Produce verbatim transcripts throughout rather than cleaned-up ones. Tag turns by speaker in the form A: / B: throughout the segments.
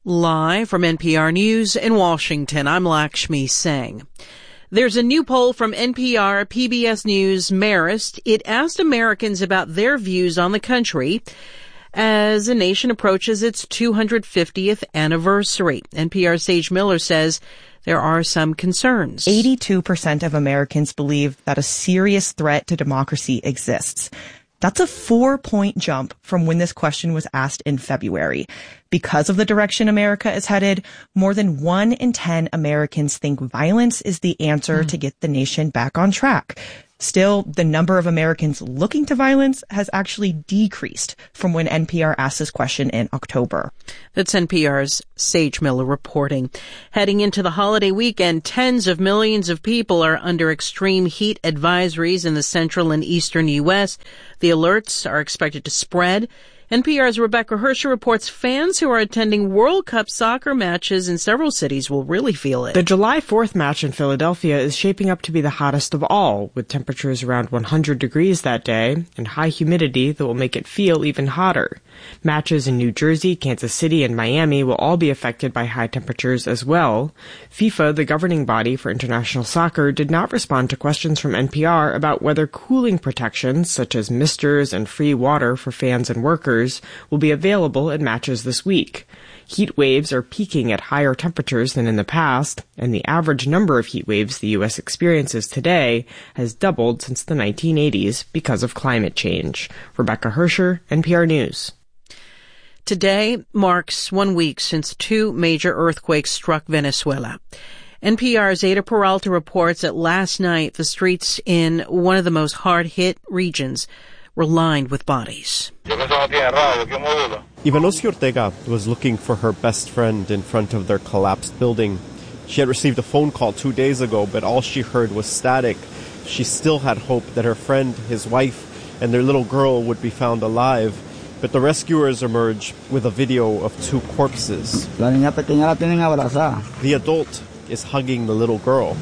A: Live from N P R News in Washington, I'm Lakshmi Singh. There's a new poll from N P R, P B S News, Marist. It asked Americans about their views on the country as the nation approaches its two hundred fiftieth anniversary. N P R's Sage Miller says there are some concerns.
B: eighty-two percent of Americans believe that a serious threat to democracy exists. That's a four-point jump from when this question was asked in February. Because of the direction America is headed, more than one in ten Americans think violence is the answer mm. to get the nation back on track. Still, the number of Americans looking to violence has actually decreased from when N P R asked this question in October.
A: That's N P R's Sage Miller reporting. Heading into the holiday weekend, tens of millions of people are under extreme heat advisories in the central and eastern U S. The alerts are expected to spread. N P R's Rebecca Hersher reports fans who are attending World Cup soccer matches in several cities will really feel it.
C: The July fourth match in Philadelphia is shaping up to be the hottest of all, with temperatures around one hundred degrees that day and high humidity that will make it feel even hotter. Matches in New Jersey, Kansas City, and Miami will all be affected by high temperatures as well. FIFA, the governing body for international soccer, did not respond to questions from N P R about whether cooling protections, such as misters and free water for fans and workers, will be available at matches this week. Heat waves are peaking at higher temperatures than in the past, and the average number of heat waves the U S experiences today has doubled since the nineteen eighties because of climate change. Rebecca Hersher, N P R News.
A: Today marks one week since two major earthquakes struck Venezuela. N P R's Ada Peralta reports that last night the streets in one of the most hard-hit regions were lined with bodies.
D: Ivanosia Ortega was looking for her best friend in front of their collapsed building. She had received a phone call two days ago, but all she heard was static. She still had hope that her friend, his wife, and their little girl would be found alive. But the rescuers emerge with a video of two corpses. The adult is hugging the little girl.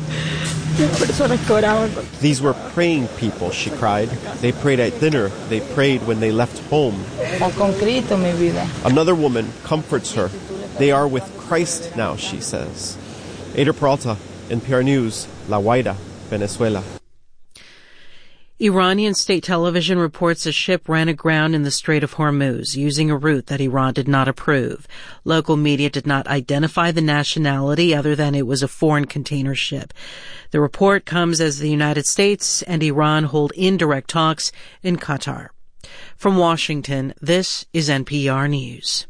D: These were praying people, she cried. They prayed at dinner. They prayed when they left home. Another woman comforts her. They are with Christ now, she says. Ada Peralta, N P R News, La Guaira, Venezuela.
A: Iranian state television reports a ship ran aground in the Strait of Hormuz using a route that Iran did not approve. Local media did not identify the nationality other than it was a foreign container ship. The report comes as the United States and Iran hold indirect talks in Qatar. From Washington, this is N P R News.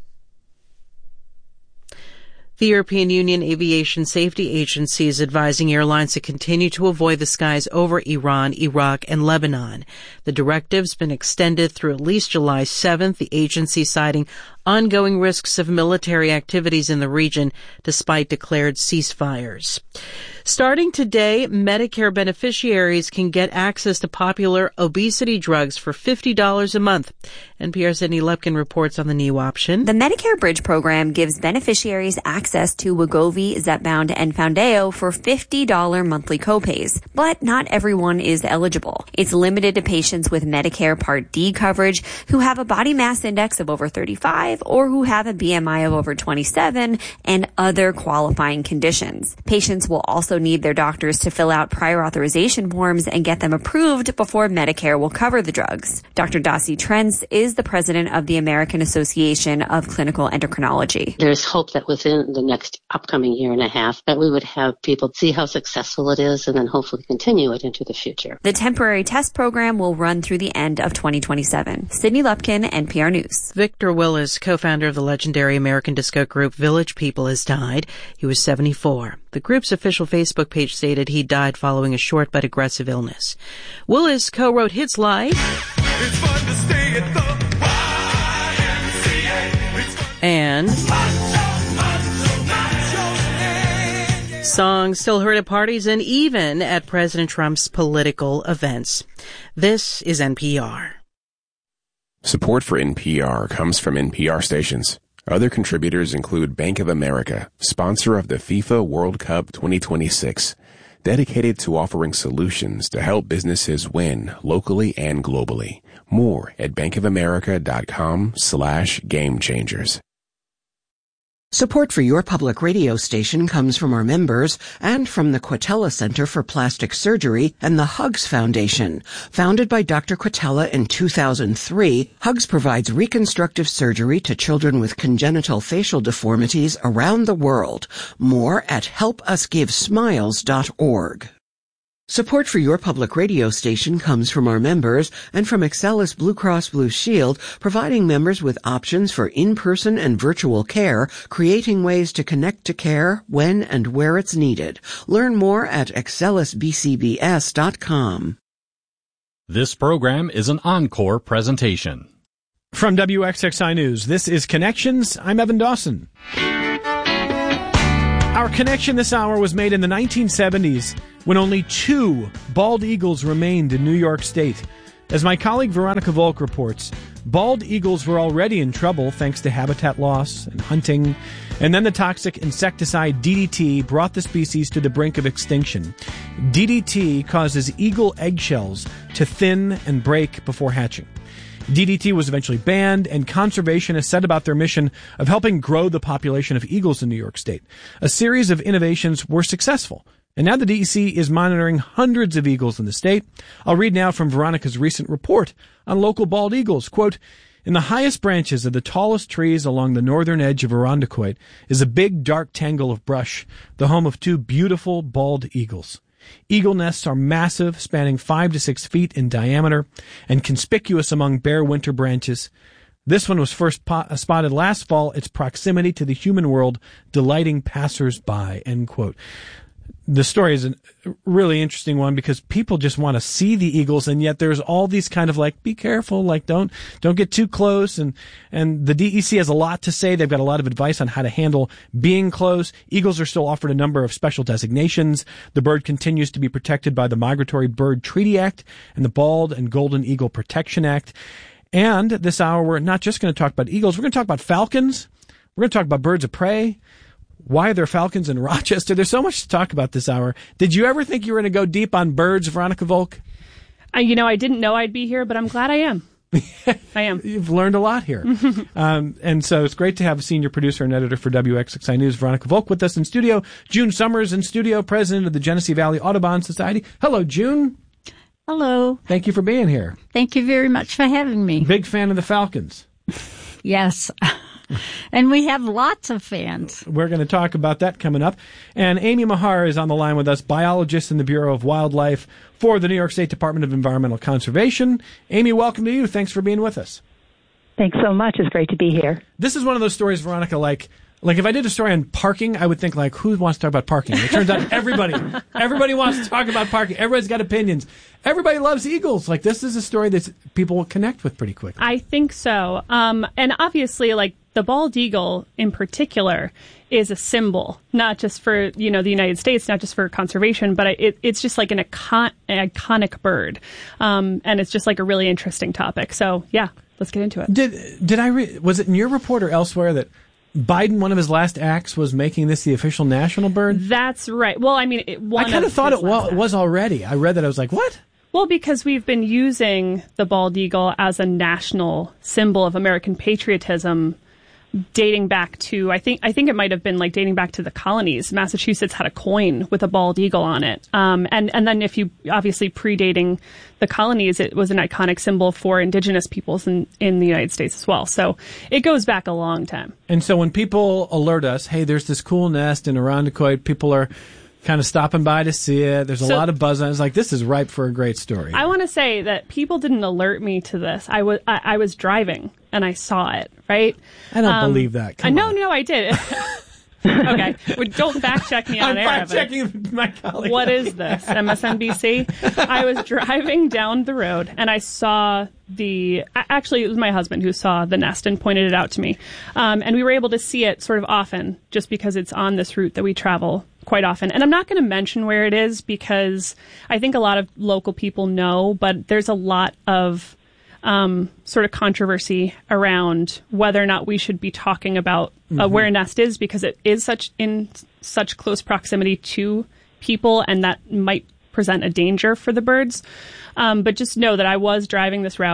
A: The European Union Aviation Safety Agency is advising airlines to continue to avoid the skies over Iran, Iraq, and Lebanon. The directive's been extended through at least July seventh, the agency citing ongoing risks of military activities in the region despite declared ceasefires. Starting today, Medicare beneficiaries can get access to popular obesity drugs for fifty dollars a month. N P R's Sydney Lepkin reports on the new option.
E: The Medicare Bridge program gives beneficiaries access to Wegovy, Zepbound, and Foundayo for fifty dollars monthly copays. But not everyone is eligible. It's limited to patients with Medicare Part D coverage who have a body mass index of over thirty-five or who have a B M I of over twenty-seven and other qualifying conditions. Patients will also need their doctors to fill out prior authorization forms and get them approved before Medicare will cover the drugs. Doctor Dasi Trentz is the president of the American Association of Clinical Endocrinology.
F: There's hope that within the next upcoming year and a half that we would have people see how successful it is and then hopefully continue it into the future.
E: The temporary test program will run through the end of twenty twenty-seven. Sydney Lepkin, N P R News.
A: Victor Willis, co-founder of the legendary American disco group Village People, has died. He was seventy-four. The group's official Facebook page stated he died following a short but aggressive illness. Willis co-wrote hits like It's fun to stay at the Y M C A. And songs still heard at parties and even at President Trump's political events. This is N P R.
G: Support for N P R comes from N P R stations. Other contributors include Bank of America, sponsor of the FIFA World Cup twenty twenty-six, dedicated to offering solutions to help businesses win locally and globally. More at bankofamerica.com slash game changers.
H: Support for your public radio station comes from our members and from the Quatella Center for Plastic Surgery and the Hugs Foundation. Founded by Doctor Quatella in two thousand three, Hugs provides reconstructive surgery to children with congenital facial deformities around the world. More at help us give smiles dot org. Support for your public radio station comes from our members and from Excelis Blue Cross Blue Shield, providing members with options for in-person and virtual care, creating ways to connect to care when and where it's needed. Learn more at excelis b c b s dot com.
I: This program is an encore presentation.
J: From W X X I News, this is Connections. I'm Evan Dawson. Our connection this hour was made in the nineteen seventies when only two bald eagles remained in New York State. As my colleague Veronica Volk reports, bald eagles were already in trouble thanks to habitat loss and hunting, and then the toxic insecticide D D T brought the species to the brink of extinction. D D T causes eagle eggshells to thin and break before hatching. D D T was eventually banned, and conservationists set about their mission of helping grow the population of eagles in New York State. A series of innovations were successful, and now the D E C is monitoring hundreds of eagles in the state. I'll read now from Veronica's recent report on local bald eagles. Quote, in the highest branches of the tallest trees along the northern edge of Irondequoit is a big dark tangle of brush, the home of two beautiful bald eagles. Eagle nests are massive, spanning five to six feet in diameter, and conspicuous among bare winter branches. This one was first po- spotted last fall, its proximity to the human world delighting passers-by, end quote. The story is a really interesting one because people just want to see the eagles, and yet there's all these kind of like, be careful, like don't don't get too close, and and the D E C has a lot to say. They've got a lot of advice on how to handle being close. Eagles are still offered a number of special designations. The bird continues to be protected by the Migratory Bird Treaty Act and the Bald and Golden Eagle Protection Act. And this hour, we're not just going to talk about eagles. We're going to talk about falcons. We're going to talk about birds of prey. Why are there falcons in Rochester? There's so much to talk about this hour. Did you ever think you were going to go deep on birds, Veronica Volk?
K: Uh, you know, I didn't know I'd be here, but I'm glad I am. I am.
J: You've learned a lot here. um, and so it's great to have a senior producer and editor for W X X I News, Veronica Volk, with us in studio. June Summers in studio, president of the Genesee Valley Audubon Society. Hello, June.
L: Hello.
J: Thank you for being here.
L: Thank you very much for having me.
J: Big fan of the Falcons.
L: Yes. And we have lots of fans.
J: We're going to talk about that coming up. And Amy Mahar is on the line with us, biologist in the Bureau of Wildlife for the New York State Department of Environmental Conservation. Amy, welcome to you. Thanks for being with us.
M: Thanks so much. It's great to be here.
J: This is one of those stories, Veronica, like, like if I did a story on parking, I would think, like, who wants to talk about parking? It turns out everybody, everybody wants to talk about parking. Everybody's got opinions. Everybody loves eagles. Like, this is a story that people will connect with pretty quickly.
K: I think so. Um, and obviously, like, the bald eagle in particular is a symbol, not just for, you know, the United States, not just for conservation, but it, it's just like an, icon, an iconic bird. Um, and it's just like a really interesting topic. So, yeah, let's get into it.
J: Did did I re- was it in your report or elsewhere that Biden, one of his last acts was making this the official national bird?
K: That's right. Well, I mean, it, one
J: I kind of thought it wa-
K: acts.
J: was already. I read that. I was like, what?
K: Well, because we've been using the bald eagle as a national symbol of American patriotism dating back to, I think I think it might have been like dating back to the colonies. Massachusetts had a coin with a bald eagle on it. Um, and, and then if you, obviously predating the colonies, it was an iconic symbol for indigenous peoples in, in the United States as well. So it goes back a long time.
J: And so when people alert us, hey, there's this cool nest in Irondequoit, people are kind of stopping by to see it. There's a so, lot of buzz on it. It's like, this is ripe for a great story.
K: I want to say that people didn't alert me to this. I was I, I was driving and I saw it, right?
J: I don't
K: um,
J: believe that. Come
K: no,
J: on.
K: no, I did. Okay. Well, don't fact check me on
J: I'm
K: air.
J: fact checking my colleague.
K: What is this? M S N B C? I was driving down the road and I saw the, actually it was my husband who saw the nest and pointed it out to me. Um, and we were able to see it sort of often just because it's on this route that we travel quite often. And I'm not going to mention where it is because I think a lot of local people know, but there's a lot of Um, sort of controversy around whether or not we should be talking about uh, mm-hmm. where a nest is because it is such in such close proximity to people and that might present a danger for the birds. Um, but just know that I was driving this route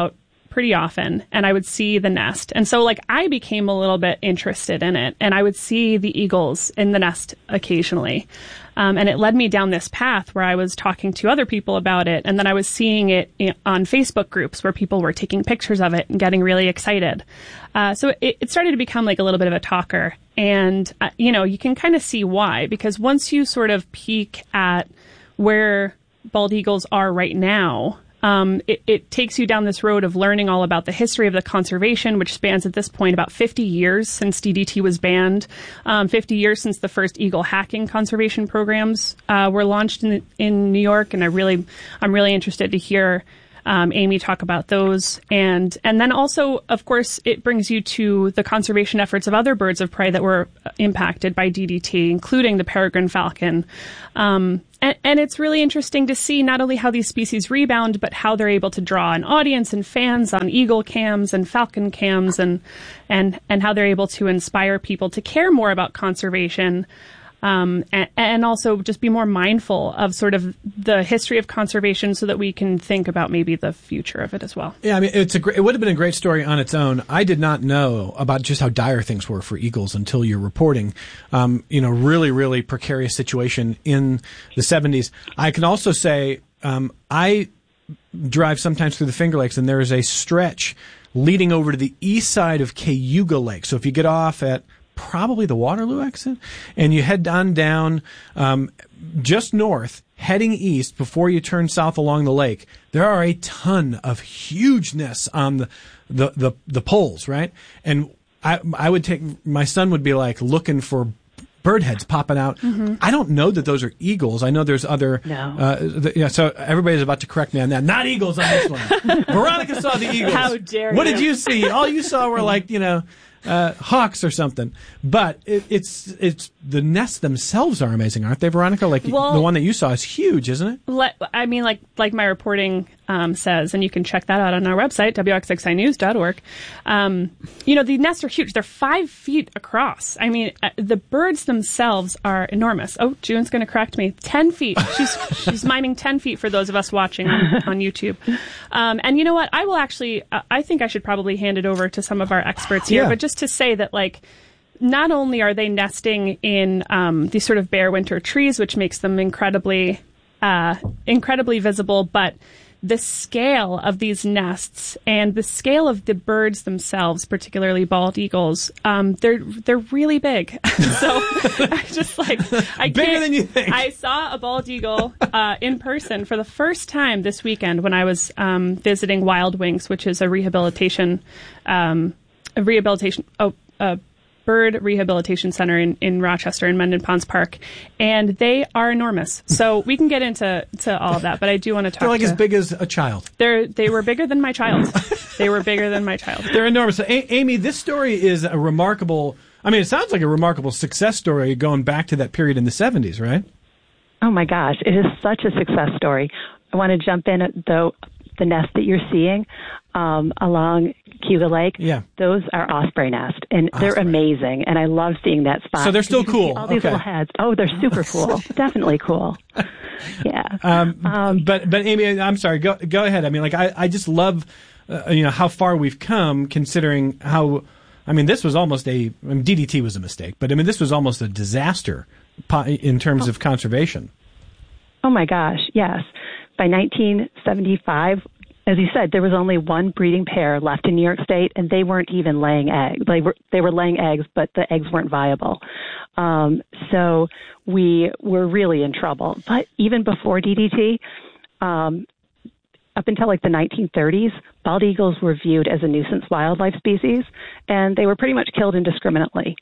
K: pretty often, and I would see the nest. And so, like, I became a little bit interested in it, and I would see the eagles in the nest occasionally. Um, and it led me down this path where I was talking to other people about it, and then I was seeing it in, on Facebook groups where people were taking pictures of it and getting really excited. Uh, so it, it started to become like a little bit of a talker. And, uh, you know, you can kind of see why, because once you sort of peek at where bald eagles are right now, Um, it, it takes you down this road of learning all about the history of the conservation, which spans at this point about fifty years since D D T was banned, um, fifty years since the first eagle hacking conservation programs uh, were launched in, in New York. And I really, I'm really interested to hear um, Amy talk about those. And and then also, of course, it brings you to the conservation efforts of other birds of prey that were impacted by D D T, including the peregrine falcon. Um, And, and it's really interesting to see not only how these species rebound, but how they're able to draw an audience and fans on eagle cams and falcon cams, and and and how they're able to inspire people to care more about conservation, um, and, and also just be more mindful of sort of the history of conservation, so that we can think about maybe the future of it as well.
J: Yeah, I mean, it's a great, it would have been a great story on its own. I did not know about just how dire things were for eagles until your reporting. Um, you know, really, really precarious situation in the seventies. I can also say, um, I drive sometimes through the Finger Lakes, and there is a stretch leading over to the east side of Cayuga Lake. So if you get off at probably the Waterloo exit, and you head on down um, just north, heading east before you turn south along the lake, there are a ton of huge nests on the the the, the poles, right? And I I would take my son would be like looking for bird heads popping out. Mm-hmm. I don't know that those are eagles. I know there's other.
K: No.
J: Uh, the, yeah. So everybody's about to correct me on that. Not eagles on this one. Veronica saw the eagles.
K: How dare
J: What
K: you?
J: did you see? All you saw were like, you know, Uh, hawks or something. But it, it's it's the nests themselves are amazing, aren't they, Veronica? Like
K: Well,
J: the one that you saw is huge, isn't it?
K: Let, I mean, like like my reporting um, says, and you can check that out on our website, W X X I news dot org. Um, you know, the nests are huge. They're five feet across. I mean, uh, the birds themselves are enormous. Oh, June's going to correct me. Ten feet. She's she's miming ten feet for those of us watching on, on YouTube. Um, and you know what? I will actually, uh, I think I should probably hand it over to some of our experts here,
J: Yeah.
K: but just to say that, like, not only are they nesting in um, these sort of bare winter trees, which makes them incredibly, uh, incredibly visible, but the scale of these nests and the scale of the birds themselves, particularly bald eagles, um, they're they're really big. So I just like I
J: Bigger
K: can't,
J: than you think.
K: I saw a bald eagle uh, in person for the first time this weekend when I was um, visiting Wild Wings, which is a rehabilitation. Um, A rehabilitation, oh, a bird rehabilitation center in, in Rochester in Mendon Ponds Park, and they are enormous. So we can get into to all of that, but I do want to talk.
J: They're like
K: to,
J: as big as a child.
K: They're they were bigger than my child. They were bigger than my child.
J: They're enormous. So, a- Amy, this story is a remarkable. I mean, it sounds like a remarkable success story going back to that period in the seventies, right?
M: Oh my gosh, it is such a success story. I want to jump in at the the nest that you're seeing um, along Cayuga Lake.
J: Yeah.
M: Those are osprey nests, and they're amazing. And I love seeing that spot.
J: So they're still
M: You can see
J: cool.
M: all these
J: Okay.
M: little heads. Oh, they're super cool. Definitely cool. Yeah.
J: Um, but but Amy, I'm sorry. Go go ahead. I mean, like I, I just love uh, you know how far we've come, considering how. I mean, this was almost a. I mean, D D T was a mistake, but I mean, this was almost a disaster po- in terms
M: Oh.
J: of conservation.
M: Oh my gosh, yes. By nineteen seventy-five, as you said, there was only one breeding pair left in New York State, and they weren't even laying eggs. They were they were laying eggs, but the eggs weren't viable. Um, so we were really in trouble. But even before D D T, um, up until like the nineteen thirties, bald eagles were viewed as a nuisance wildlife species, and they were pretty much killed indiscriminately.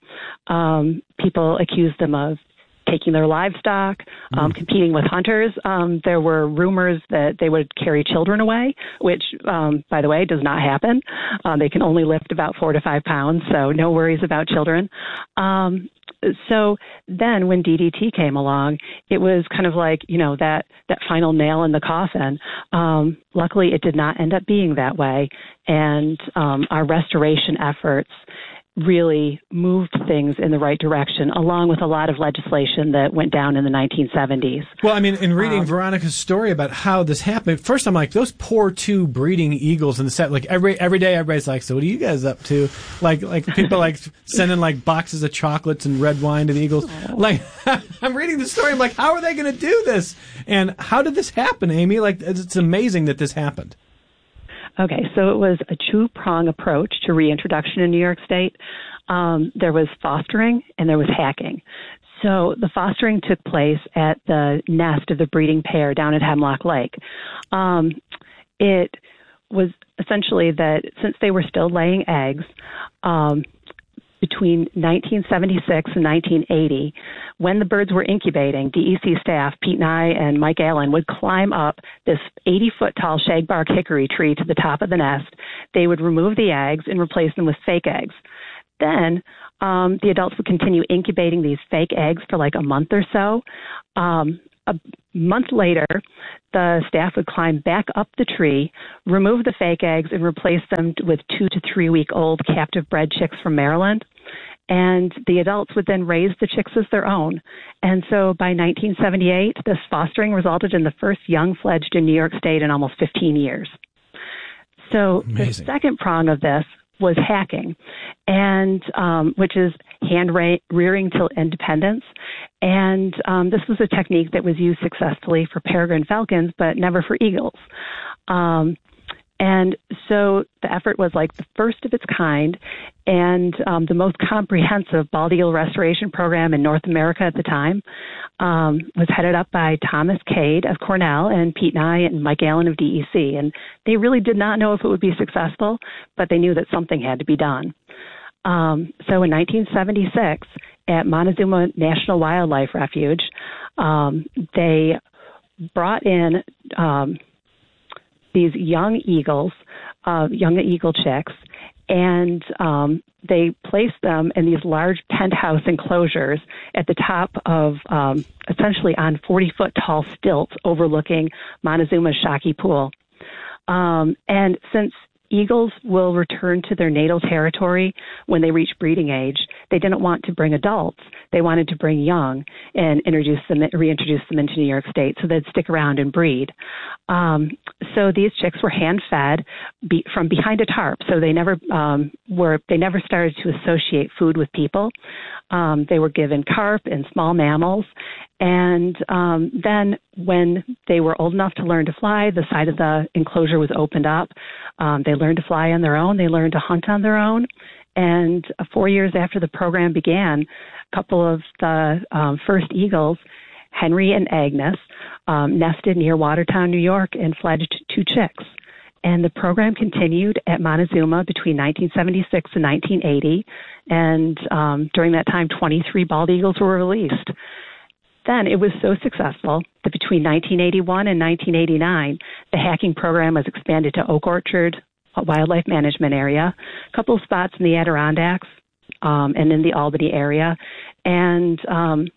M: Um, people accused them of taking their livestock, um, competing with hunters. Um, there were rumors that they would carry children away, which, um, by the way, does not happen. Uh, they can only lift about four to five pounds, so no worries about children. Um, so then when D D T came along, it was kind of like, you know, that, that final nail in the coffin. Um, luckily, it did not end up being that way. And um, our restoration efforts really moved things in the right direction, along with a lot of legislation that went down in the nineteen seventies.
J: Well, I mean, in reading
M: Um,
J: Veronica's story about how this happened, first I'm like, those poor two breeding eagles in the set. Like every every day, everybody's like, "So what are you guys up to?" Like like people like sending like boxes of chocolates and red wine to the eagles. Like I'm reading the story, I'm like, how are they going to do this? And how did this happen, Amy? Like it's amazing that this happened.
M: Okay, so it was a two-prong approach to reintroduction in New York State. Um, there was fostering and there was hacking. So the fostering took place at the nest of the breeding pair down at Hemlock Lake. Um, it was essentially that since they were still laying eggs, um, between nineteen seventy-six and nineteen eighty, when the birds were incubating, D E C staff, Pete Nye and Mike Allen, would climb up this eighty-foot tall shagbark hickory tree to the top of the nest. They would remove the eggs and replace them with fake eggs. Then um, the adults would continue incubating these fake eggs for like a month or so. Um, a month later, the staff would climb back up the tree, remove the fake eggs, and replace them with two to three week old captive bred chicks from Maryland. And the adults would then raise the chicks as their own. And so by nineteen seventy-eight, this fostering resulted in the first young fledged in New York State in almost fifteen years. So
J: Amazing.
M: The second prong of this was hacking, and um, which is hand ra- rearing till independence. And um, this was a technique that was used successfully for peregrine falcons, but never for eagles. Um, and so the effort was like the first of its kind and um, the most comprehensive bald eagle restoration program in North America at the time. Um, was headed up by Thomas Cade of Cornell and Pete Nye and Mike Allen of D E C. And they really did not know if it would be successful, but they knew that something had to be done. Um, so in nineteen seventy-six, at Montezuma National Wildlife Refuge, um, they brought in um, these young eagles, uh, young eagle chicks, and um, they placed them in these large penthouse enclosures at the top of, um, essentially on forty-foot tall stilts overlooking Montezuma's Shockey Pool. Um, and since eagles will return to their natal territory when they reach breeding age, they didn't want to bring adults. They wanted to bring young and introduce them, reintroduce them into New York State so they'd stick around and breed. Um, so these chicks were hand-fed be, from behind a tarp. So they never um, were. They never started to associate food with people. Um, they were given carp and small mammals. And um, then when they were old enough to learn to fly, the side of the enclosure was opened up. Um, they learned to fly on their own. They learned to hunt on their own. And uh, four years after the program began, a couple of the um, first eagles, Henry and Agnes, um, nested near Watertown, New York, and fledged two chicks. And the program continued at Montezuma between nineteen seventy-six and nineteen eighty. And um, during that time, twenty-three bald eagles were released. Then it was so successful that between nineteen eighty-one and nineteen eighty-nine, the hacking program was expanded to Oak Orchard, a wildlife management area, a couple of spots in the Adirondacks, um, and in the Albany area. And um,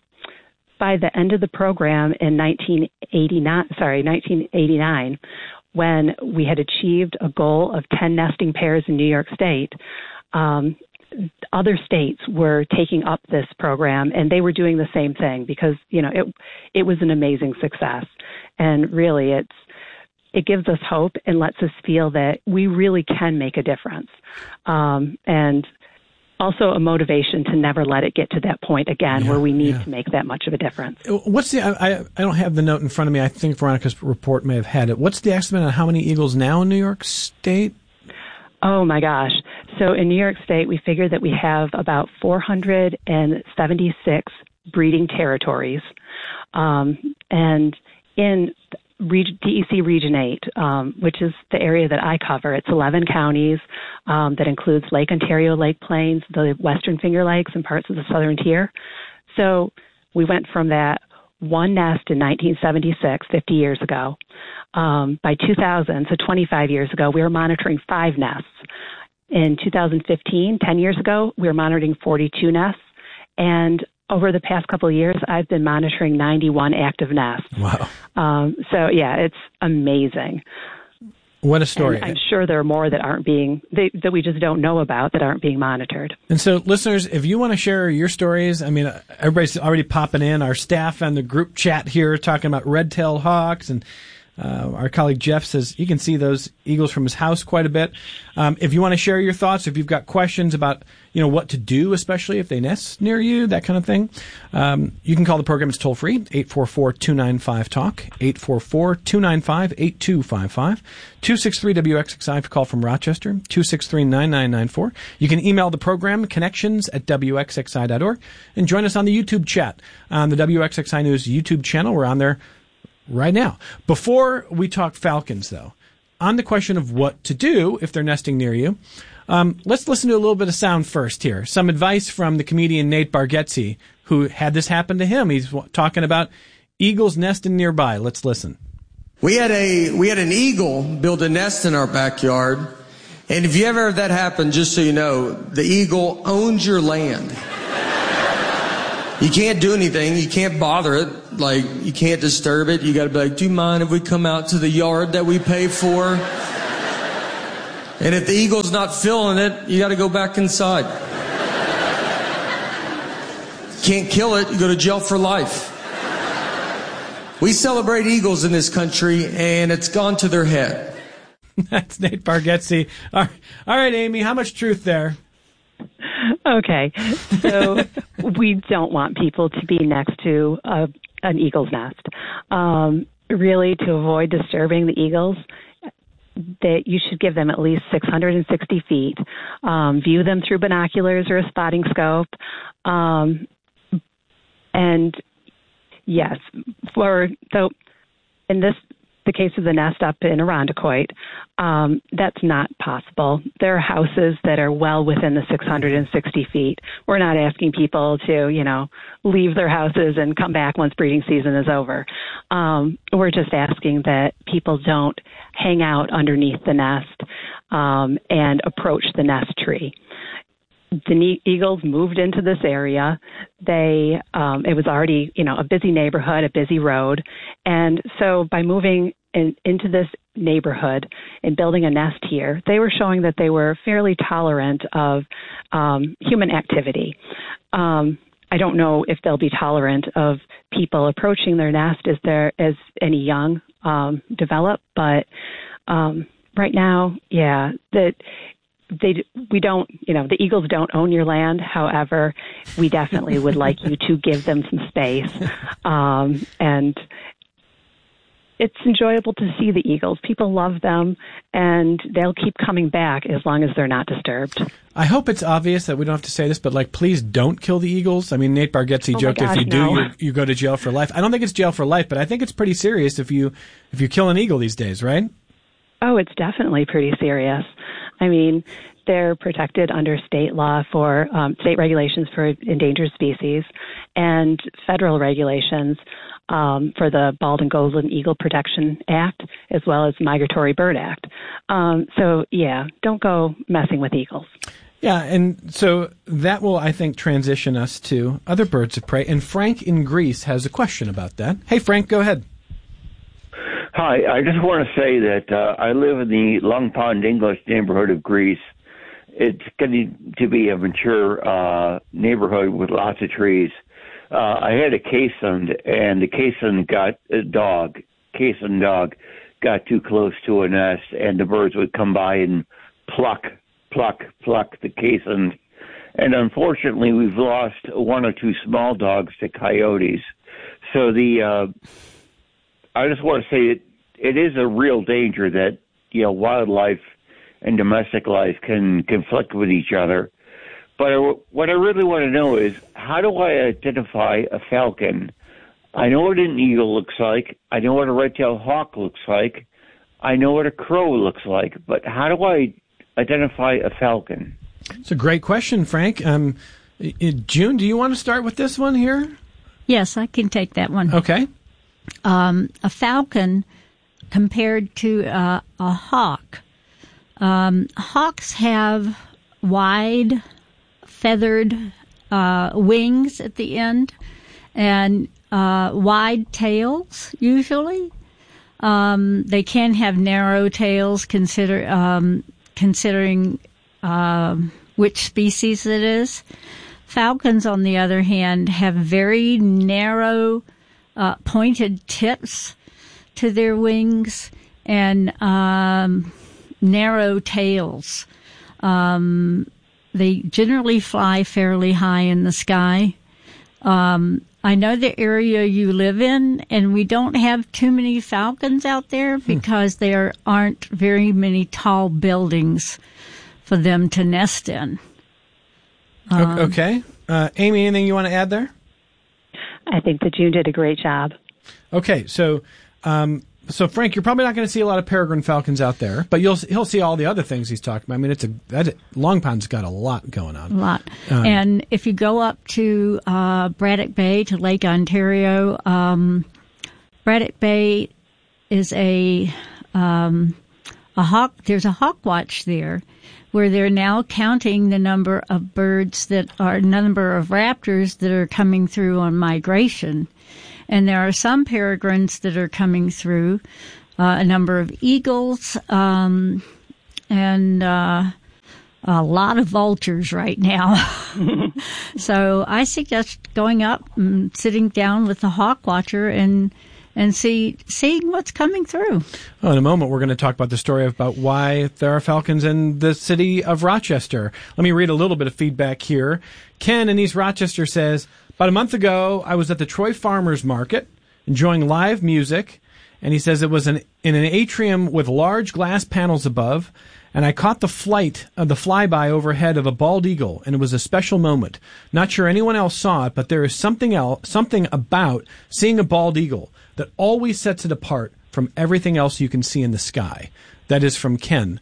M: by the end of the program in nineteen eighty-nine, sorry, nineteen eighty-nine, when we had achieved a goal of ten nesting pairs in New York State, um, other states were taking up this program, and they were doing the same thing because, you know, it it was an amazing success. And really, it's it gives us hope and lets us feel that we really can make a difference. Um, and also a motivation to never let it get to that point again
J: yeah,
M: where we need
J: yeah.
M: to make that much of a difference.
J: What's the, I, I don't have the note in front of me. I think Veronica's report may have had it. What's the estimate on how many eagles now in New York State?
M: Oh, my gosh. So in New York State, we figure that we have about four hundred seventy-six breeding territories. Um, and in D E C Region eight, um, which is the area that I cover, it's eleven counties. Um, that includes Lake Ontario, Lake Plains, the Western Finger Lakes, and parts of the Southern Tier. So we went from that one nest in nineteen seventy-six, fifty years ago. Um, by two thousand, so twenty-five years ago, we were monitoring five nests. In two thousand fifteen, ten years ago, we were monitoring forty-two nests. And over the past couple of years, I've been monitoring ninety-one active nests.
J: Wow.
M: Um, so, yeah, it's amazing.
J: What a story.
M: And I'm sure there are more that aren't being, they, that we just don't know about that aren't being monitored.
J: And so, listeners, if you want to share your stories, I mean, everybody's already popping in. Our staff and the group chat here talking about red-tailed hawks, and uh, our colleague Jeff says you can see those eagles from his house quite a bit. Um, if you want to share your thoughts, if you've got questions about, you know, what to do, especially if they nest near you, that kind of thing, um, you can call the program. It's toll free, eight four four, two nine five, talk, eight four four, two nine five, eight two five five, two six three W X X I if you call from Rochester, two six three, nine nine nine four. You can email the program, connections at W X X I dot org, and join us on the YouTube chat on the W X X I News YouTube channel. We're on there right now. Before we talk falcons, though, on the question of what to do if they're nesting near you, um, let's listen to a little bit of sound first here. Some advice from the comedian Nate Bargatze, who had this happen to him. He's talking about eagles nesting nearby. Let's listen.
N: We had a we had an eagle build a nest in our backyard, and if you ever have that happen, just so you know, the eagle owns your land. You can't do anything. You can't bother it. Like, you can't disturb it. You got to be like, do you mind if we come out to the yard that we pay for? And if the eagle's not feeling it, you got to go back inside. Can't kill it. You go to jail for life. We celebrate eagles in this country, and it's gone to their head.
J: That's Nate Bargatze. All right, all right, Amy, how much truth there?
M: Okay, so we don't want people to be next to a, an eagle's nest. Um, really, to avoid disturbing the eagles, that you should give them at least six hundred sixty feet. Um, view them through binoculars or a spotting scope. Um, and yes, for so in this the case of the nest up in Irondequoit, um, that's not possible. There are houses that are well within the six hundred sixty feet. We're not asking people to, you know, leave their houses and come back once breeding season is over. Um, we're just asking that people don't hang out underneath the nest um, and approach the nest tree. The eagles moved into this area. They, um, it was already, you know, a busy neighborhood, a busy road. And so by moving in, into this neighborhood and building a nest here, they were showing that they were fairly tolerant of um, human activity. Um, I don't know if they'll be tolerant of people approaching their nest as there as any young um, develop, but um, right now, yeah, that. They, we don't, you know, the eagles don't own your land. However, we definitely would like you to give them some space. Um, and it's enjoyable to see the eagles. People love them, and they'll keep coming back as long as they're not disturbed.
J: I hope it's obvious that we don't have to say this, but, like, please don't kill the eagles. I mean, Nate Bargatze
M: oh
J: joked
M: gosh,
J: if you
M: no.
J: do, you, you go to jail for life. I don't think it's jail for life, but I think it's pretty serious if you if you kill an eagle these days, right?
M: Oh, it's definitely pretty serious. I mean, they're protected under state law for um, state regulations for endangered species and federal regulations um, for the Bald and Golden Eagle Protection Act, as well as Migratory Bird Act. Um, so, yeah, don't go messing with eagles.
J: Yeah, and so that will, I think, transition us to other birds of prey. And Frank in Greece has a question about that. Hey, Frank, go ahead.
O: Hi, I just want to say that uh, I live in the Long Pond English neighborhood of Greece. It's getting to be a mature uh, neighborhood with lots of trees. Uh, I had a Kaysen, and the Kaysen got a dog. Kaysen dog got too close to a nest, and the birds would come by and pluck, pluck, pluck the Kaysen. And unfortunately, we've lost one or two small dogs to coyotes. So the uh, I just want to say it, it is a real danger that, you know, wildlife and domestic life can conflict with each other. But I, what I really want to know is, how do I identify a falcon? I know what an eagle looks like. I know what a red-tailed hawk looks like. I know what a crow looks like. But how do I identify a falcon?
J: It's a great question, Frank. Um, June, do you want to start with this one here?
L: Yes, I can take that one.
J: Okay.
L: Um, a falcon compared to uh, a hawk. Um, hawks have wide, feathered uh, wings at the end and uh, wide tails, usually. Um, they can have narrow tails, consider um, considering um, which species it is. Falcons, on the other hand, have very narrow, uh, pointed tips to their wings and um, narrow tails. Um, they generally fly fairly high in the sky. Um, I know the area you live in, and we don't have too many falcons out there because hmm. there aren't very many tall buildings for them to nest in. Um,
J: okay. Uh, Amy, anything you want to add there?
M: I think that June did a great job.
J: Okay, so um, so Frank, you're probably not going to see a lot of peregrine falcons out there, but you'll he'll see all the other things he's talking about. I mean, it's a that, Long Pond's got a lot going on.
L: A lot.
J: Um,
L: and if you go up to uh, Braddock Bay, to Lake Ontario, um, Braddock Bay is a um, a hawk. There's a hawk watch there, where they're now counting the number of birds that are, number of raptors that are coming through on migration. And there are some peregrines that are coming through, uh, a number of eagles, um, and uh, a lot of vultures right now. So I suggest going up and sitting down with the hawk watcher and and see seeing what's coming through.
J: Well, in a moment, we're going to talk about the story about why there are falcons in the city of Rochester. Let me read a little bit of feedback here. Ken in East Rochester says, about a month ago, I was at the Troy Farmers Market enjoying live music, and he says it was an, in an atrium with large glass panels above, and I caught the flight of the flyby overhead of a bald eagle, and it was a special moment. Not sure anyone else saw it, but there is something else, something about seeing a bald eagle that always sets it apart from everything else you can see in the sky. That is from Ken.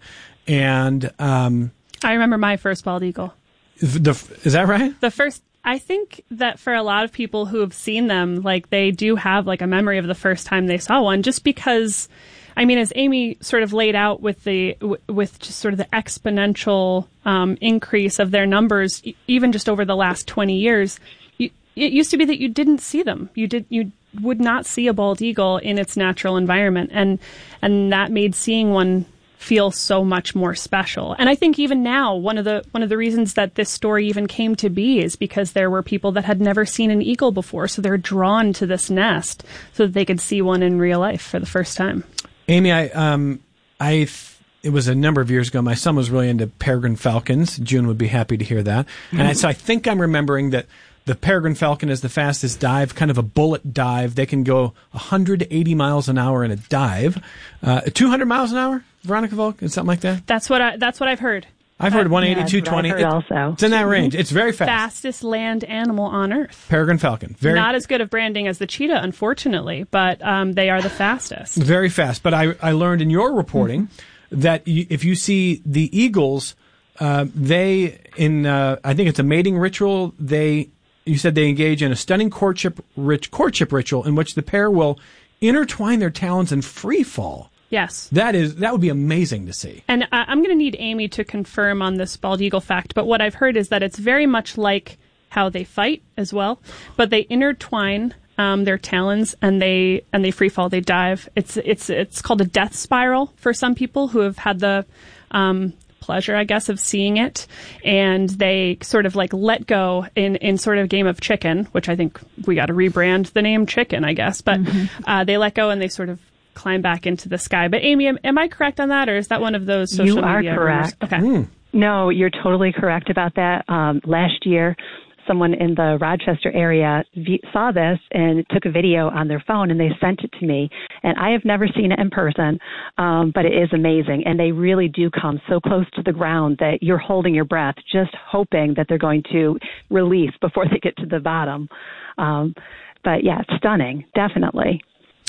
J: And um,
K: I remember my first bald eagle.
J: The, is that right?
K: The first, I think that for a lot of people who have seen them, like they do have like a memory of the first time they saw one, just because, I mean, as Amy sort of laid out with the with just sort of the exponential um, increase of their numbers, even just over the last twenty years, you, it used to be that you didn't see them. You did you. would not see a bald eagle in its natural environment, and and that made seeing one feel so much more special. And I think even now, one of the one of the reasons that this story even came to be is because there were people that had never seen an eagle before, so they're drawn to this nest so that they could see one in real life for the first time.
J: Amy, I um I th- it was a number of years ago. My son was really into peregrine falcons. June would be happy to hear that. And I, so I think I'm remembering that the peregrine falcon is the fastest dive, kind of a bullet dive. They can go one hundred eighty miles an hour in a dive. Uh, two hundred miles an hour, Veronica Volk, and something like that?
K: That's what I, that's what I've heard.
J: I've heard
K: uh,
J: one eighty,
M: yeah,
J: two twenty.
M: I've heard also.
J: It's in that range. It's very fast.
K: Fastest land animal on Earth.
J: Peregrine falcon. Very,
K: Not as good of branding as the cheetah, unfortunately, but um, they are the fastest.
J: Very fast. But I, I learned in your reporting mm-hmm. that you, if you see the eagles, uh, they, in uh, I think it's a mating ritual, they... You said they engage in a stunning courtship rich courtship ritual in which the pair will intertwine their talons and free fall.
K: Yes.
J: That is that would be amazing to see.
K: And uh, I'm going to need Amy to confirm on this bald eagle fact, but what I've heard is that it's very much like how they fight as well, but they intertwine um, their talons and they and they free fall, they dive. It's it's it's called a death spiral for some people who have had the um pleasure, I guess, of seeing it, and they sort of like let go in, in sort of game of chicken, which I think we got to rebrand the name chicken, I guess, but mm-hmm. uh, they let go and they sort of climb back into the sky. But Amy, am, am I correct on that, or is that one of those social
M: you are
K: media
M: correct.
K: rumors? Okay.
J: Mm.
M: No, you're totally correct about that. Um, last year, someone in the Rochester area v- saw this and took a video on their phone and they sent it to me. And I have never seen it in person, um, but it is amazing. And they really do come so close to the ground that you're holding your breath, just hoping that they're going to release before they get to the bottom. Um, but yeah, it's stunning, definitely.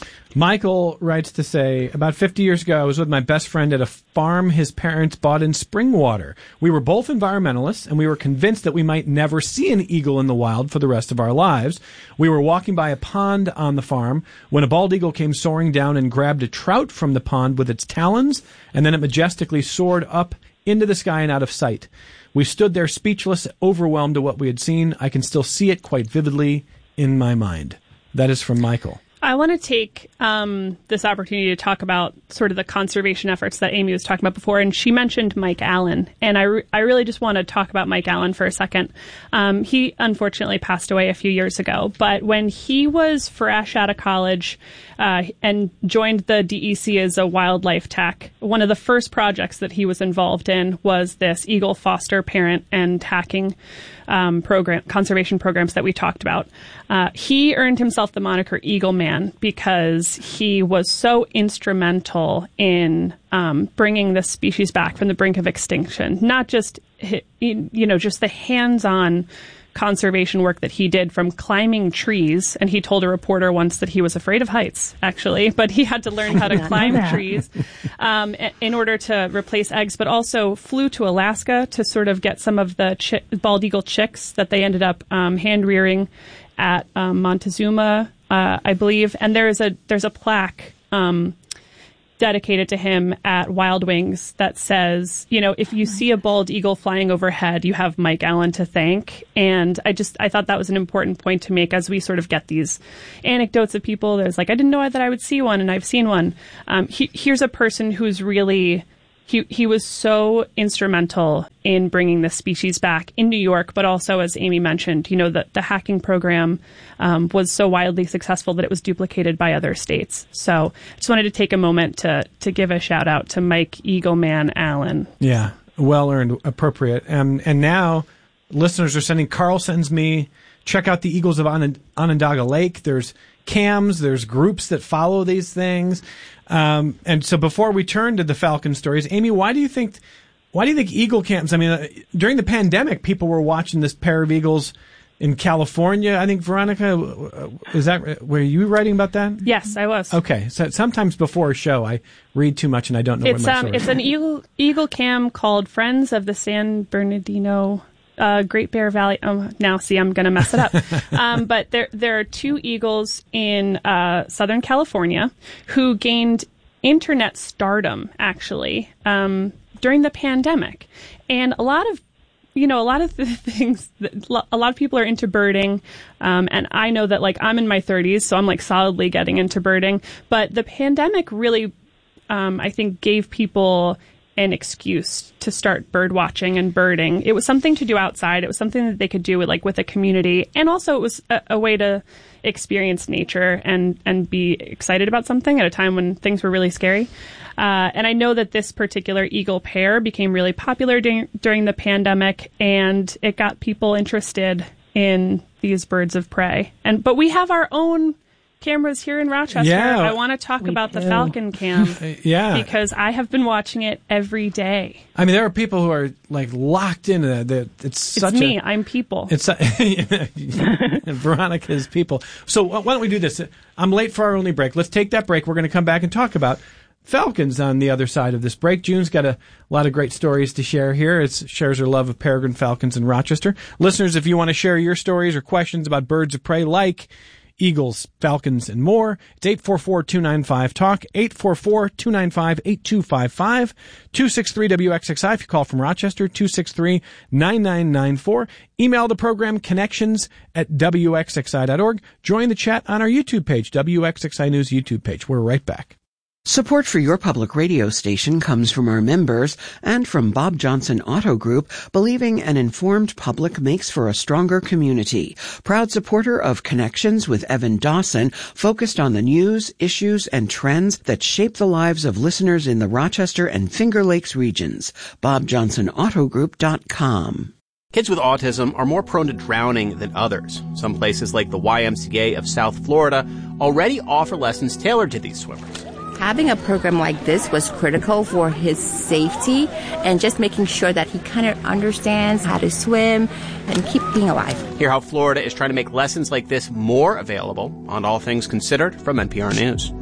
J: Michael writes to say, about fifty years ago, I was with my best friend at a farm his parents bought in Springwater. We were both environmentalists, and we were convinced that we might never see an eagle in the wild for the rest of our lives. We were walking by a pond on the farm when a bald eagle came soaring down and grabbed a trout from the pond with its talons, and then it majestically soared up into the sky and out of sight. We stood there speechless, overwhelmed at what we had seen. I can still see it quite vividly in my mind. That is from Michael.
K: I want to take um, this opportunity to talk about sort of the conservation efforts that Amy was talking about before, and she mentioned Mike Allen, and I, re- I really just want to talk about Mike Allen for a second. Um, he unfortunately passed away a few years ago, but when he was fresh out of college uh, and joined the D E C as a wildlife tech, one of the first projects that he was involved in was this eagle foster parent and hacking Um, program, conservation programs that we talked about. Uh, he earned himself the moniker Eagle Man because he was so instrumental in um, bringing this species back from the brink of extinction. Not just, you know, just the hands-on conservation work that he did, from climbing trees. And he told a reporter once that he was afraid of heights, actually, but he had to learn how to climb trees um, in order to replace eggs, but also flew to Alaska to sort of get some of the chi- bald eagle chicks that they ended up um, hand rearing at um, Montezuma, uh, I believe. And there is a there's a plaque um, dedicated to him at Wild Wings that says, you know, if you see a bald eagle flying overhead, you have Mike Allen to thank. And I just, I thought that was an important point to make as we sort of get these anecdotes of people. There's like, I didn't know that I would see one, and I've seen one. Um, he, here's a person who's really, he, he was so instrumental in bringing this species back in New York, but also, as Amy mentioned, you know, the, the hacking program um, was so wildly successful that it was duplicated by other states. So I just wanted to take a moment to to give a shout out to Mike Eagleman Allen.
J: Yeah, well earned, appropriate. Um, and now listeners are sending, Carl sends me, check out the Eagles of Onond- Onondaga Lake. There's cams, there's groups that follow these things. Um, and so before we turn to the Falcon stories, Amy, why do you think why do you think eagle camps? I mean, uh, during the pandemic, people were watching this pair of eagles in California. I think, Veronica, is that, were you writing about that?
K: Yes, I was.
J: Okay, so sometimes before a show, I read too much and I don't know
K: it's,
J: what my
K: um,
J: source
K: It's an eagle eagle cam called Friends of the San Bernardino uh, Great Bear Valley. Oh, now, see, I'm going to mess it up. um, but there there are two eagles in uh, Southern California who gained internet stardom, actually, um, during the pandemic. And a lot of You know, a lot of the things, that, a lot of people are into birding, um, and I know that, like, I'm in my thirties, so I'm, like, solidly getting into birding. But the pandemic really, um, I think, gave people an excuse to start bird watching and birding. It was something to do outside. It was something that they could do with, like, with a community, and also it was a, a way to experience nature and and be excited about something at a time when things were really scary. Uh, and I know that this particular eagle pair became really popular during, during the pandemic, and it got people interested in these birds of prey. And but we have our own cameras here in Rochester.
J: Yeah,
K: I want to talk about do. the Falcon Cam.
J: Yeah.
K: Because I have been watching it every day.
J: I mean, there are people who are, like, locked into that. It's,
K: it's
J: such
K: me.
J: a...
K: I'm people.
J: It's Veronica's people. So why don't we do this? I'm late for our only break. Let's take that break. We're going to come back and talk about falcons on the other side of this break. June's got a lot of great stories to share here. It shares her love of peregrine falcons in Rochester. Listeners, if you want to share your stories or questions about birds of prey like eagles, falcons, and more, it's eight four four, two nine five, talk, eight four four, two nine five, eight two five five, two six three W X X I if you call from Rochester, two six three, nine nine nine four. Email the program connections at W X X I dot org. Join the chat on our YouTube page, W X X I News YouTube page. We're right back.
H: Support for your public radio station comes from our members and from Bob Johnson Auto Group, believing an informed public makes for a stronger community. Proud supporter of Connections with Evan Dawson, focused on the news, issues, and trends that shape the lives of listeners in the Rochester and Finger Lakes regions. bob johnson auto group dot com.
P: Kids with autism are more prone to drowning than others. Some places like the Y M C A of South Florida already offer lessons tailored to these swimmers.
Q: Having a program like this was critical for his safety and just making sure that he kind of understands how to swim and keep being alive.
P: Hear how Florida is trying to make lessons like this more available on All Things Considered from N P R News.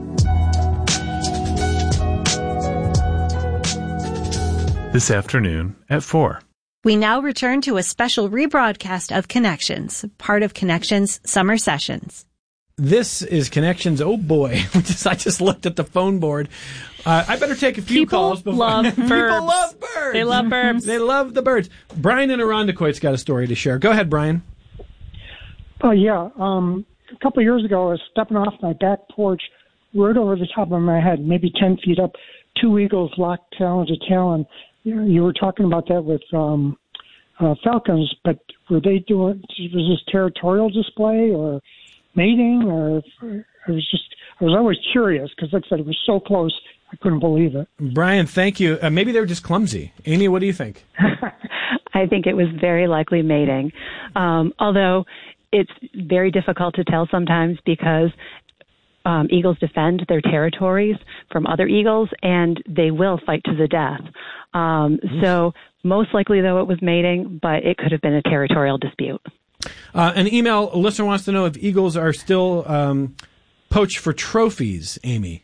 R: This afternoon at four.
S: We now return to a special rebroadcast of Connections, part of Connections Summer Sessions.
J: This is Connections. Oh boy, I just looked at the phone board. Uh, I better take a few
K: People
J: calls. Before.
K: Love birds.
J: People love birds.
K: They love birds.
J: They love the birds. Brian in Irondequoit's got a story to share. Go ahead, Brian.
T: Oh yeah. Um, a couple of years ago, I was stepping off my back porch, right over the top of my head, maybe ten feet up, two eagles locked talon to talon. You know, you were talking about that with um, uh, falcons, but were they doing, was this territorial display or mating, or I was just, I was always curious because, like I said, it was so close, I couldn't believe it.
J: Brian, thank you. Uh, maybe they were just clumsy. Amy, what do you think?
M: I think it was very likely mating, um, although it's very difficult to tell sometimes because um, eagles defend their territories from other eagles, and they will fight to the death. Um, so most likely, though, it was mating, but it could have been a territorial dispute.
J: Uh, an email, a listener wants to know if eagles are still um, poached for trophies, Amy.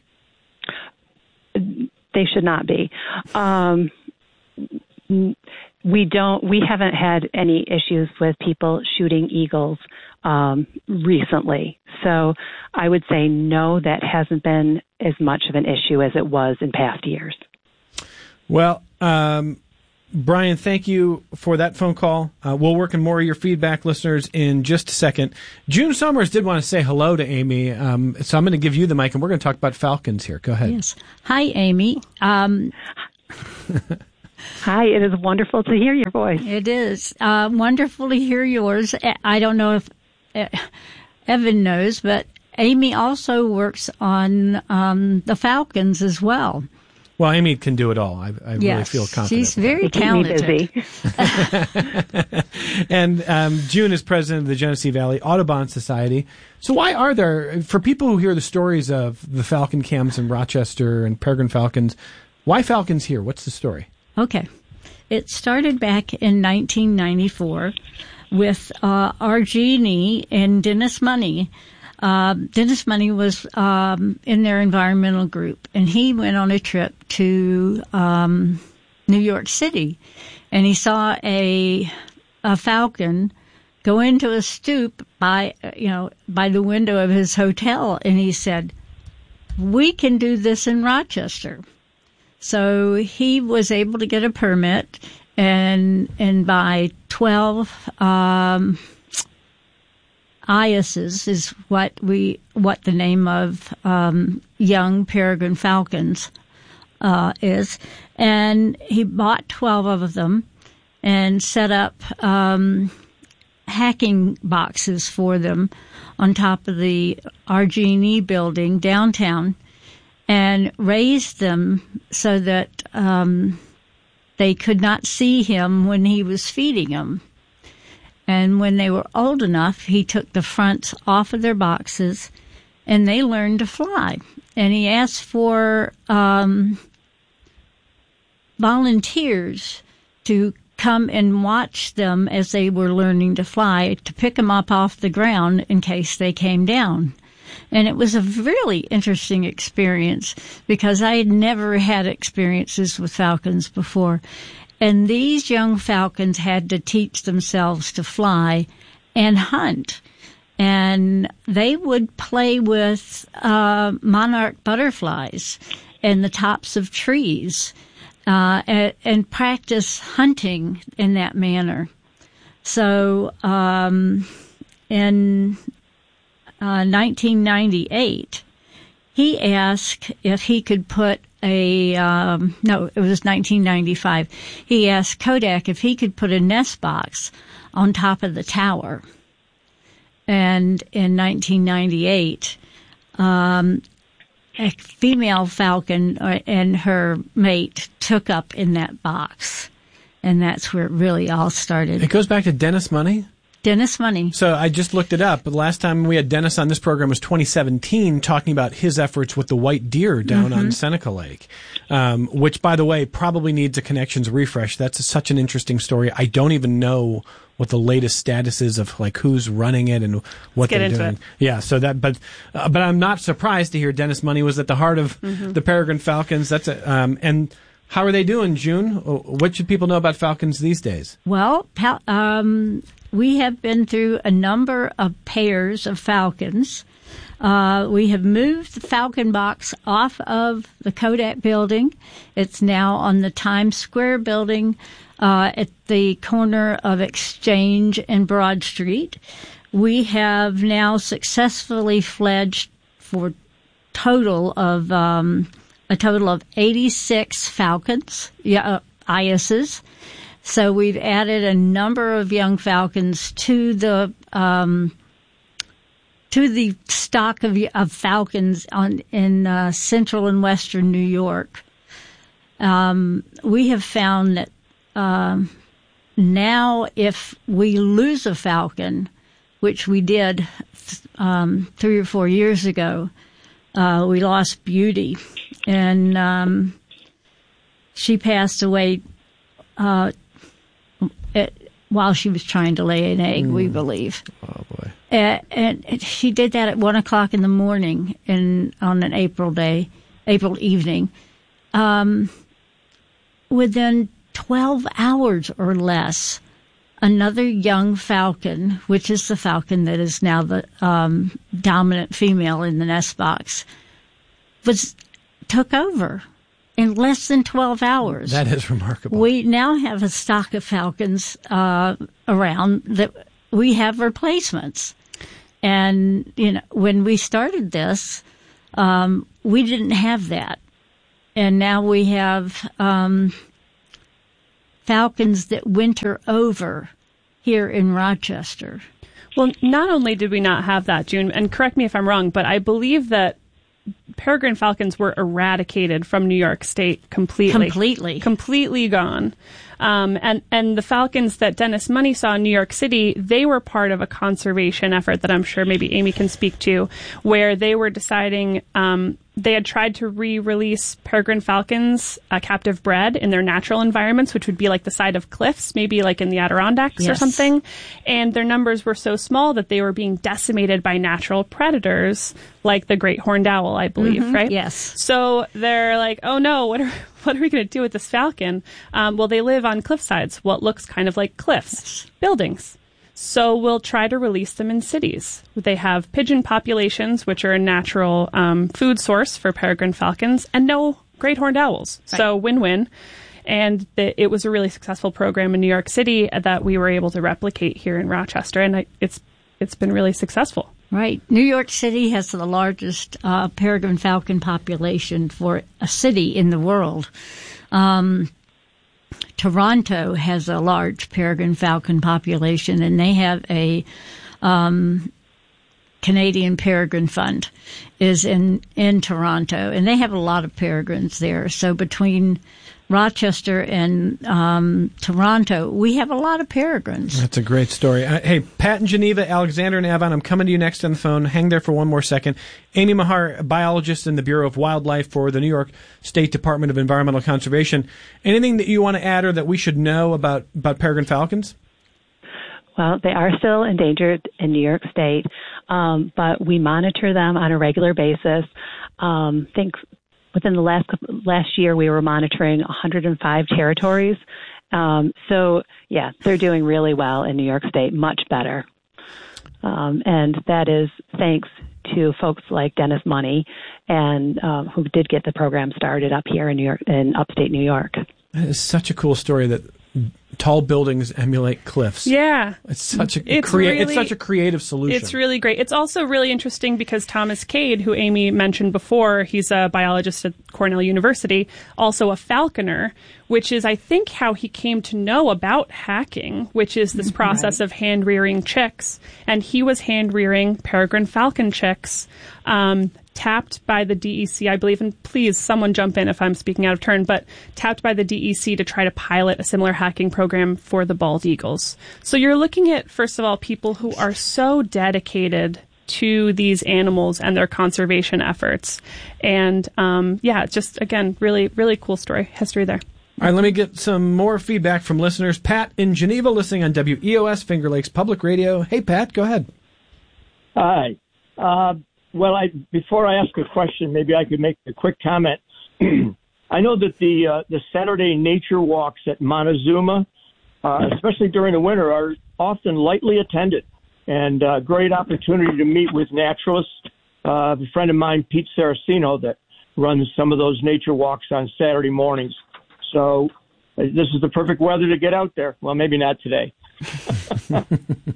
M: They should not be. Um, we don't. We haven't had any issues with people shooting eagles um, recently. So I would say no, that hasn't been as much of an issue as it was in past years.
J: Well, um, Brian, thank you for that phone call. Uh, we'll work on more of your feedback, listeners, in just a second. June Summers did want to say hello to Amy, um, so I'm going to give you the mic, and we're going to talk about falcons here. Go ahead.
L: Yes. Hi, Amy. Um,
M: Hi, it is wonderful to hear your voice.
L: It is uh, wonderful to hear yours. I don't know if uh, Evan knows, but Amy also works on um, the falcons as well.
J: Well, Amy can do it all. I, I
L: yes,
J: really feel confident.
L: She's very talented.
J: And um, June is president of the Genesee Valley Audubon Society. So why are there, for people who hear the stories of the falcon camps in Rochester and peregrine falcons, why falcons here? What's the story?
L: Okay. It started back in nineteen ninety-four with uh, Argini and Dennis Money. Uh, Dennis Money was um, in their environmental group, and he went on a trip to um, New York City, and he saw a a falcon go into a stoop by you know by the window of his hotel, and he said, "We can do this in Rochester." So he was able to get a permit, and and by twelve. Um, Iases is what we what the name of um, young peregrine falcons uh, is, and he bought twelve of them and set up um, hacking boxes for them on top of the Argini building downtown, and raised them so that um, they could not see him when he was feeding them. And when they were old enough, he took the fronts off of their boxes, and they learned to fly. And he asked for um, volunteers to come and watch them as they were learning to fly, to pick them up off the ground in case they came down. And it was a really interesting experience because I had never had experiences with falcons before. And these young falcons had to teach themselves to fly and hunt. And they would play with uh, monarch butterflies and the tops of trees uh, and, and practice hunting in that manner. So um, in uh, nineteen ninety-eight, he asked if he could put a, um, no, it was nineteen ninety-five. He asked Kodak if he could put a nest box on top of the tower. And in nineteen ninety-eight, um, a female falcon and her mate took up in that box. And that's where it really all started.
J: It goes back to Dennis Money?
L: Dennis Money.
J: So I just looked it up. The last time we had Dennis on this program was twenty seventeen, talking about his efforts with the white deer down mm-hmm. on Seneca Lake, um, which, by the way, probably needs a Connections refresh. That's a, such an interesting story. I don't even know what the latest status is of like who's running it and what they're doing. It. Yeah. So that, but uh, but I'm not surprised to hear Dennis Money was at the heart of mm-hmm. the peregrine falcons. That's a, um, and. How are they doing, June? What should people know about falcons these days?
L: Well, um, we have been through a number of pairs of falcons. Uh, we have moved the falcon box off of the Kodak building. It's now on the Times Square building uh, at the corner of Exchange and Broad Street. we have now successfully fledged for total of um, a total of eighty-six falcons, yeah, uh, I S's. So we've added a number of young falcons to the um, to the stock of, of falcons on in uh, central and western New York. Um, we have found that um, now, if we lose a falcon, which we did um, three or four years ago, uh, we lost Beauty, and um, she passed away. Uh, It, while she was trying to lay an egg, mm. we believe.
D: Oh, boy.
L: Uh, and she did that at one o'clock in the morning in, on an April day, April evening. Um, within twelve hours or less, another young falcon, which is the falcon that is now the um, dominant female in the nest box, was took over. In less than twelve hours.
J: That is remarkable.
L: We now have a stock of falcons uh, around that we have replacements. And, you know, when we started this, um, we didn't have that. And now we have um, falcons that winter over here in Rochester.
K: Well, not only did we not have that, June, and correct me if I'm wrong, but I believe that peregrine falcons were eradicated from New York State completely.
L: Completely.
K: Completely gone. Um, and, and the falcons that Dennis Money saw in New York City, they were part of a conservation effort that I'm sure maybe Amy can speak to, where they were deciding, um, they had tried to re-release peregrine falcons, uh, captive bred in their natural environments, which would be like the side of cliffs, maybe like in the Adirondacks yes. or something. And their numbers were so small that they were being decimated by natural predators, like the great horned owl, I believe,
L: mm-hmm.
K: right?
L: Yes.
K: So they're like, oh no, what are, what are we going to do with this falcon? Um, well, they live on cliff sides, what looks kind of like cliffs, buildings. So we'll try to release them in cities. They have pigeon populations, which are a natural um, food source for peregrine falcons, and no great horned owls. Right. So win-win. And the, it was a really successful program in New York City that we were able to replicate here in Rochester, and I, it's it's been really successful.
L: Right. New York City has the largest uh, peregrine falcon population for a city in the world. Um Toronto has a large peregrine falcon population, and they have a um, Canadian Peregrine Fund is in, in Toronto, and they have a lot of peregrines there. So between Rochester and um, Toronto, we have a lot of peregrines.
J: That's a great story. Uh, hey, Pat in Geneva, Alexander and Avon, I'm coming to you next on the phone. Hang there for one more second. Amy Mahar, biologist in the Bureau of Wildlife for the New York State Department of Environmental Conservation. Anything that you want to add or that we should know about, about peregrine falcons?
M: Well, they are still endangered in New York State, um, but we monitor them on a regular basis. Um, think Within the last last year, we were monitoring one hundred five territories. Um, so, yeah, they're doing really well in New York State, much better. Um, and that is thanks to folks like Dennis Money, and um, who did get the program started up here in New York, in upstate New York.
J: That is such a cool story that tall buildings emulate cliffs.
K: Yeah.
J: It's such a
K: it's,
J: crea-
K: really,
J: it's such a creative solution.
K: It's really great. It's also really interesting because Thomas Cade, who Amy mentioned before, he's a biologist at Cornell University, also a falconer, which is, I think, how he came to know about hacking, which is this process right. of hand-rearing chicks. And he was hand-rearing peregrine falcon chicks, um, tapped by the D E C, I believe, and please, someone jump in if I'm speaking out of turn, but tapped by the D E C to try to pilot a similar hacking program for the bald eagles. So you're looking at, first of all, people who are so dedicated to these animals and their conservation efforts. And, um, yeah, just, again, really, really cool story, history there.
J: All right, let me get some more feedback from listeners. Pat in Geneva, listening on W E O S, Finger Lakes Public Radio. Hey, Pat, go ahead.
U: Hi. Uh, Well, I, before I ask a question, maybe I could make a quick comment. I know that the uh, the Saturday nature walks at Montezuma, uh, especially during the winter, are often lightly attended and a uh, great opportunity to meet with naturalists. Uh, a friend of mine, Pete Saraceno, that runs some of those nature walks on Saturday mornings. So uh, this is the perfect weather to get out there. Well, maybe not today.
M: but,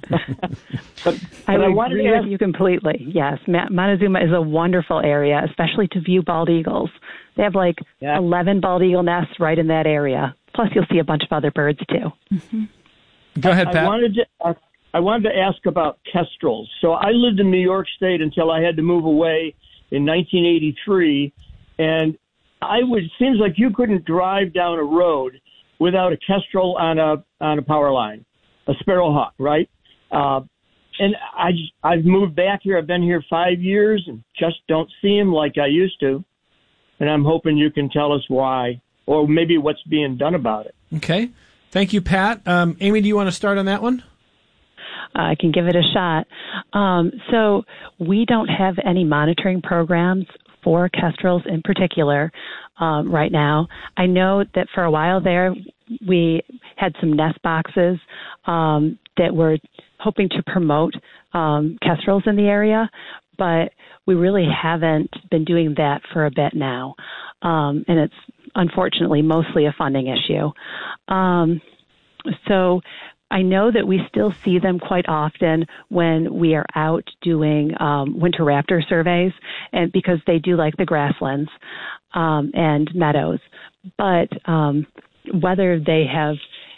U: but
M: I would
U: I wanted
M: agree
U: to ask,
M: with you completely. Yes, Ma- Montezuma is a wonderful area, especially to view bald eagles. They have like
U: yeah.
M: eleven bald eagle nests right in that area. Plus, you'll see a bunch of other birds too.
L: Mm-hmm.
J: Go ahead,
U: I,
J: Pat.
U: I wanted to. Uh, I wanted to ask about kestrels. So I lived in New York State until I had to move away in nineteen eighty-three, and I would. It seems like you couldn't drive down a road without a kestrel on a on a power line, a sparrowhawk, right? Uh, and I I've moved back here. I've been here five years and just don't see them like I used to. And I'm hoping you can tell us why, or maybe what's being done about it.
J: Okay, thank you, Pat. Um, Amy, do you want to start on that one?
M: I can give it a shot. Um, so we don't have any monitoring programs for kestrels in particular um, right now. I know that for a while there, we had some nest boxes um, that were hoping to promote um, kestrels in the area, but we really haven't been doing that for a bit now. Um, and it's unfortunately mostly a funding issue. Um, so I know that we still see them quite often when we are out doing um, winter raptor surveys, and because they do like the grasslands um, and meadows. But um, whether they have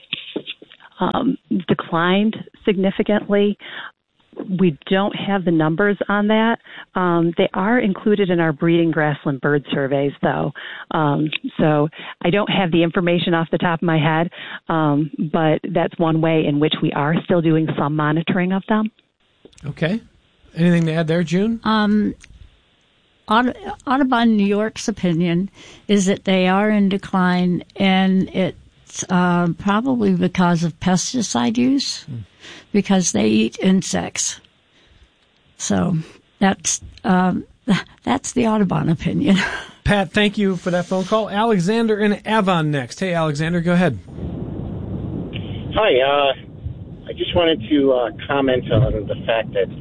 M: um, declined significantly, we don't have the numbers on that. Um, they are included in our breeding grassland bird surveys, though. Um, so I don't have the information off the top of my head, um, but that's one way in which we are still doing some monitoring of them.
J: Okay. Anything to add there, June?
L: Um, Aud- Audubon New York's opinion is that they are in decline, and it's uh, probably because of pesticide use. Mm. Because they eat insects. So that's um, that's the Audubon opinion.
J: Pat, thank you for that phone call. Alexander in Avon next. Hey, Alexander, go ahead.
B: Hi. Uh, I just wanted to uh, comment on the fact that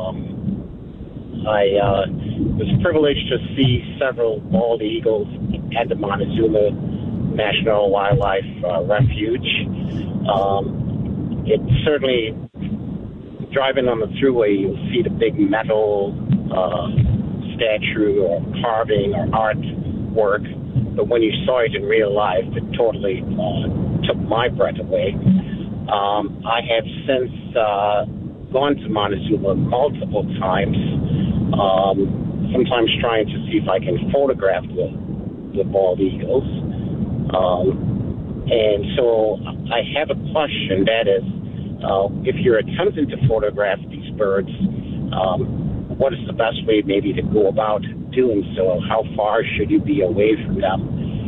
B: um, I uh, was privileged to see several bald eagles at the Montezuma National Wildlife uh, Refuge. Um, It's certainly, driving on the thruway, you'll see the big metal uh, statue or carving or artwork. But when you saw it in real life, it totally uh, took my breath away. Um, I have since uh, gone to Montezuma multiple times, um, sometimes trying to see if I can photograph the, the bald eagles. Um, And so I have a question, that is, uh, if you're attempting to photograph these birds, um, what is the best way maybe to go about doing so? How far should you be away from them?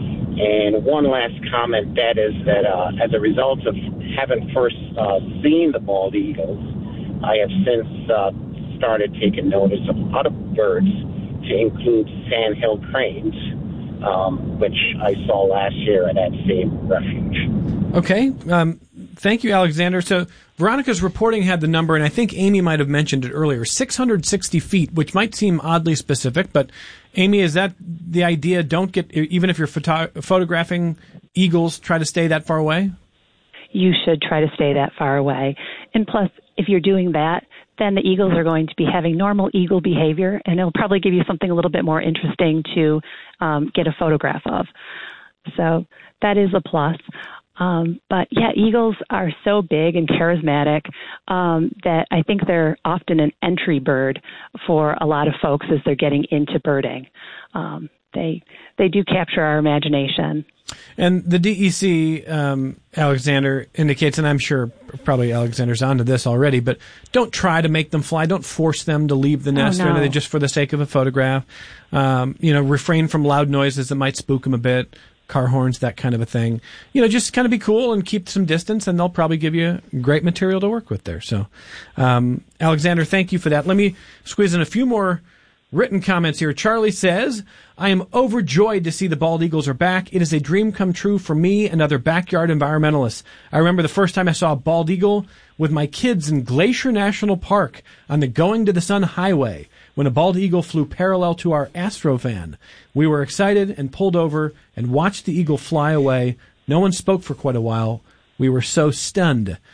B: And one last comment, that is that uh, as a result of having first uh, seen the bald eagles, I have since uh, started taking notice of other birds, to include sandhill cranes, Um, which I saw last year at that same refuge.
J: Okay. Um, thank you, Alexander. So Veronica's reporting had the number, and I think Amy might have mentioned it earlier, six hundred sixty feet, which might seem oddly specific, but Amy, is that the idea? Don't get, even if you're photo- photographing eagles, try to stay that far away?
M: You should try to stay that far away. And plus, if you're doing that, then the eagles are going to be having normal eagle behavior, and it'll probably give you something a little bit more interesting to um, get a photograph of. So that is a plus. Um, but yeah, eagles are so big and charismatic um, that I think they're often an entry bird for a lot of folks as they're getting into birding. Um, they they do capture our imagination.
J: And the D E C, um, Alexander, indicates, and I'm sure probably Alexander's onto this already, but don't try to make them fly. Don't force them to leave the nest
M: oh,
J: or
M: no.
J: anything just for the sake of a photograph. Um, you know, refrain from loud noises that might spook them a bit, car horns, that kind of a thing. You know, just kind of be cool and keep some distance, and they'll probably give you great material to work with there. So, um, Alexander, thank you for that. Let me squeeze in a few more written comments here. Charlie says, I am overjoyed to see the bald eagles are back. It is a dream come true for me and other backyard environmentalists. I remember the first time I saw a bald eagle with my kids in Glacier National Park on the Going to the Sun Highway when a bald eagle flew parallel to our Astro van. We were excited and pulled over and watched the eagle fly away. No one spoke for quite a while. We were so stunned.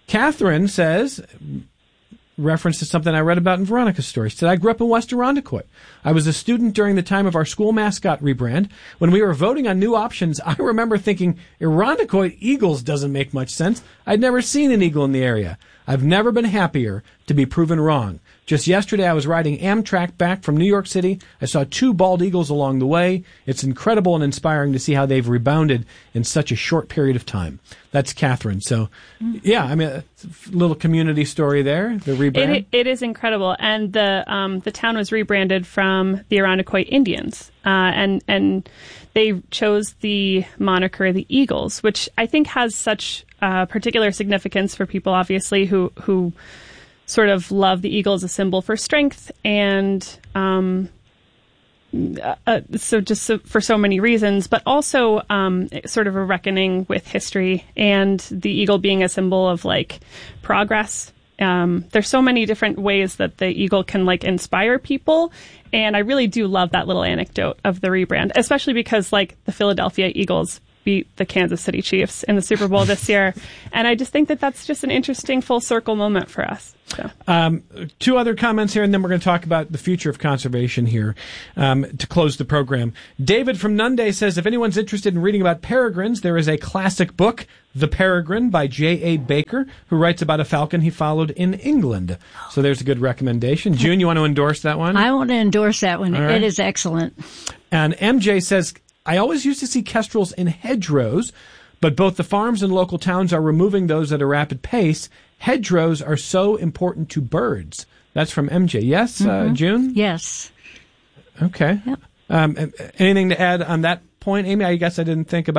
J: Catherine says, reference to something I read about in Veronica's story. She said, I grew up in West Irondequoit. I was a student during the time of our school mascot rebrand. When we were voting on new options, I remember thinking, Irondequoit Eagles doesn't make much sense. I'd never seen an eagle in the area. I've never been happier to be proven wrong. Just yesterday, I was riding Amtrak back from New York City. I saw two bald eagles along the way. It's incredible and inspiring to see how they've rebounded in such a short period of time. That's Catherine. So, yeah, I mean, a little community story there, the rebrand.
K: It, it is incredible. And the um, the town was rebranded from the Irondequoit Indians. Uh, and, and they chose the moniker the Eagles, which I think has such uh, particular significance for people, obviously, who who sort of love the eagle as a symbol for strength, and um, uh, so just so, for so many reasons, but also um, sort of a reckoning with history and the eagle being a symbol of like progress. Um, there's so many different ways that the eagle can like inspire people. And I really do love that little anecdote of the rebrand, especially because like the Philadelphia Eagles beat the Kansas City Chiefs in the Super Bowl this year. And I just think that that's just an interesting full circle moment for us. So.
J: Um, two other comments here, and then we're going to talk about the future of conservation here um, to close the program. David from Nunde says, if anyone's interested in reading about peregrines, there is a classic book, The Peregrine by J A. Baker, who writes about a falcon he followed in England. So there's a good recommendation. June, you want to endorse that one?
L: I want to endorse that one.
J: Right.
L: It is excellent.
J: And M J says, I always used to see kestrels in hedgerows, but both the farms and local towns are removing those at a rapid pace. Hedgerows are so important to birds. That's from M J. Yes,
L: Mm-hmm.
J: uh, June?
L: Yes.
J: Okay.
L: Yep.
J: Um, anything to add on that point, Amy? I guess I didn't think about